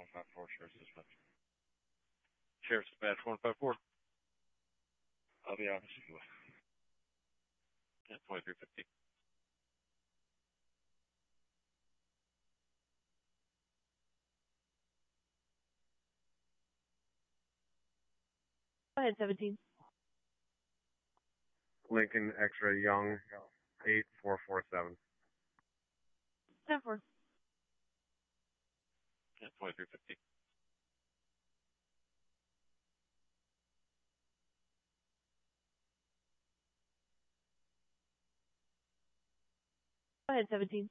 154, Sheriff's Dispatch. Sheriff's Dispatch 154. I'll be honest with you. Yeah, 2350. Go ahead, 17. Lincoln X-Ray Young, 8447. 10-4. Yeah, 2350. Go ahead, 17.